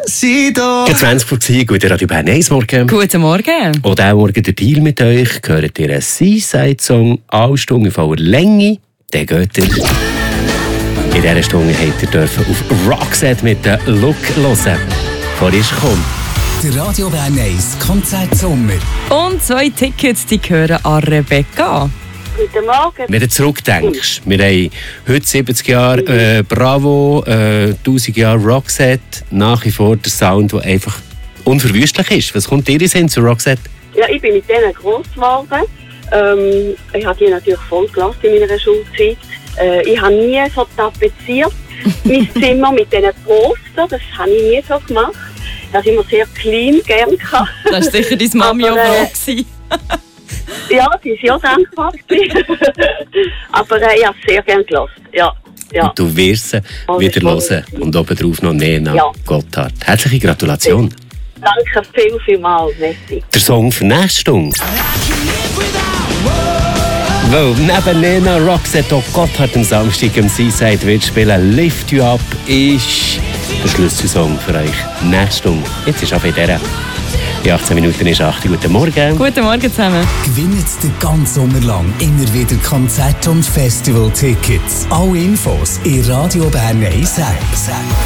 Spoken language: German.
sie da. 20 vor 10, guten Radio Bern 1 Morgen. Guten Morgen. Und auch morgen der Deal mit euch. Hört ihr einen Seaside-Song, alle Stunden in voller Länge, dann geht ihr. In dieser Stunde habt ihr dürfen auf Roxette mit dem Look hören. Vorher ist gekommen. Der Radio Bern 1 Konzertsommer. Und 2 Tickets, die gehören an Rebecca. Guten Morgen. Wenn du zurückdenkst, wir haben heute 70 Jahre Bravo, 1000 Jahre Roxette, nach wie vor der Sound, der einfach unverwüstlich ist. Was kommt dir in den Sinn zu Roxette? Ja, ich bin mit denen gross geworden. Ich habe die natürlich voll gelassen in meiner Schulzeit. Ich habe nie so tapeziert, mein Zimmer mit diesen Poster, das habe ich nie so gemacht. Das immer sehr clean gerne gehabt. Das war sicher deine Mami auch froh. Ja, die war auch dankbar. Aber ich habe es sehr gerne gelassen. Ja. Und du wirst sie wieder hören. Und obendrauf noch Nena Gotthard. Herzliche Gratulation. Danke vielmals. Merci. Der Song für nächste Stunde. Weil neben Nena Roxette auch Gotthard am Samstag am Seaside wird spielen. Lift You Up ist der Schlüsselsong für euch. Nächste Stunde. Jetzt ist auch in dieser. In 18 Minuten ist 8. Guten Morgen. Guten Morgen zusammen. Gewinnt den ganzen Sommer lang immer wieder Konzert- und Festival-Tickets. Alle Infos in Radio Bern 1.